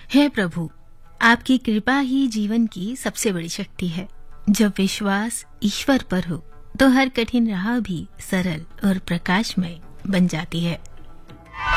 हे प्रभु, आपकी कृपा ही जीवन की सबसे बड़ी शक्ति है। जब विश्वास ईश्वर पर हो तो हर कठिन राह भी सरल और प्रकाशमय बन जाती है।